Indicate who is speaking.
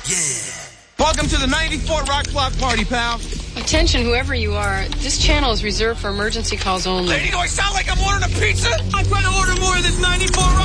Speaker 1: Welcome to the 94 Rock Block Party, pal.
Speaker 2: Attention, whoever you are. This channel is reserved for emergency calls only.
Speaker 1: Lady, do I sound like I'm ordering a pizza? I'm trying to order more of this 94